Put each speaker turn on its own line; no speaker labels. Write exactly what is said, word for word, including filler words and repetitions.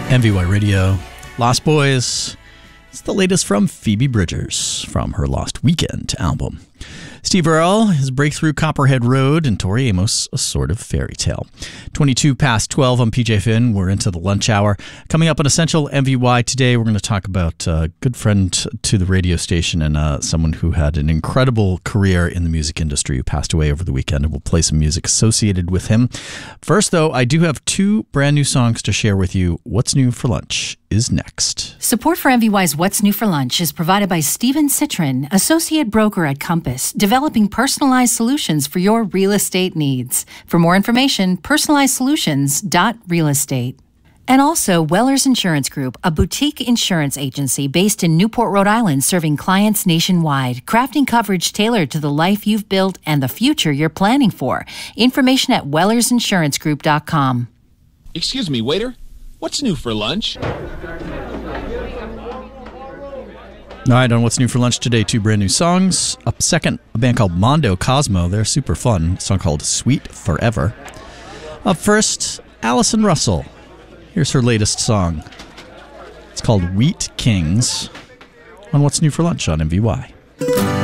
M V Y Radio, Lost Boys. It's the latest from Phoebe Bridgers from her Lost Weekend album. Steve Earle, his breakthrough Copperhead Road, and Tori Amos, A Sort of Fairy Tale. twenty-two past twelve on P J Finn. We're into the lunch hour. Coming up on Essential M V Y today, we're going to talk about a good friend to the radio station and uh, someone who had an incredible career in the music industry who passed away over the weekend, and we'll play some music associated with him. First, though, I do have two brand new songs to share with you. What's New for Lunch is next.
Support for M V Y's What's New for Lunch is provided by Steven Citron, Associate Broker at Compass, developing personalized solutions for your real estate needs. For more information, personalized solutions dot real estate. And also Wellers Insurance Group, a boutique insurance agency based in Newport, Rhode Island, serving clients nationwide, crafting coverage tailored to the life you've built and the future you're planning for. Information at wellers insurance group dot com.
Excuse me, waiter. What's new for lunch?
All right, on What's New for Lunch today, two brand new songs. Up second, a band called Mondo Cosmo. They're super fun. A song called Sweet Forever. Up first, Allison Russell. Here's her latest song. It's called Wheat Kings on What's New for Lunch on M V Y.